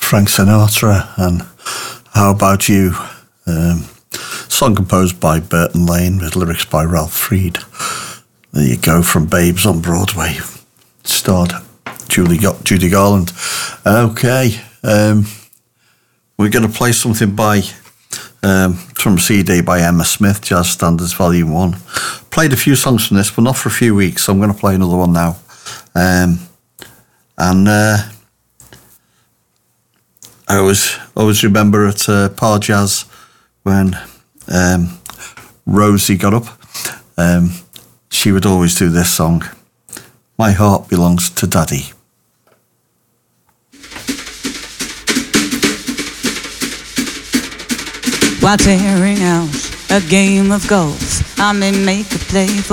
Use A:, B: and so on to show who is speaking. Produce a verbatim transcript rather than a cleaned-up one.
A: Frank Sinatra and How About You? Um, song composed by Burton Lane with lyrics by Ralph Freed. There you go, from Babes on Broadway. Starred Julie Ga- Judy Garland. Okay, um, we're going to play something by um, from a C D by Emma Smith, Jazz Standards Volume one. Played a few songs from this, but not for a few weeks, so I'm going to play another one now. Um, and uh, I always always remember at uh, Par Jazz when um, Rosie got up, um, she would always do this song, My Heart Belongs to Daddy.
B: While tearing out a game of golf, I may make a play for